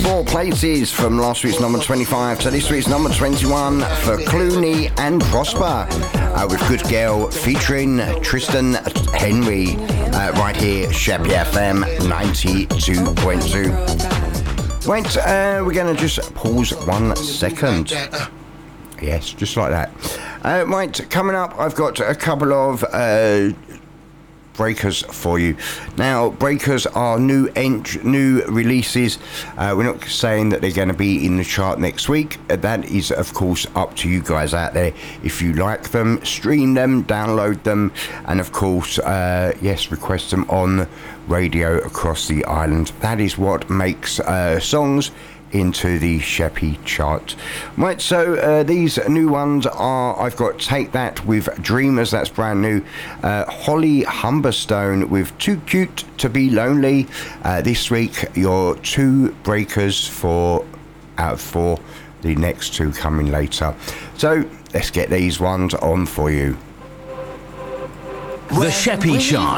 4 places from last week's number 25 to this week's number 21 for Clooney and Prosper with Good Girl featuring Tristan Henry right here, Sheppy FM 92.2. Wait, we're going to just pause 1 second. Yes, just like that. Right, coming up, I've got a couple of breakers for you. Now, breakers are new releases. We're not saying that they're going to be in the chart next week. That is, of course, up to you guys out there. If you like them, stream them, download them, and of course, yes, request them on radio across the island. That is what makes songs into the Sheppy chart. Right, so these new ones are, I've got Take That with Dreamers, that's brand new. Holly Humberstone with Too Cute to Be Lonely. This week, your 2 breakers out of 4, the next 2 coming later. So let's get these ones on for you. The Sheppy chart.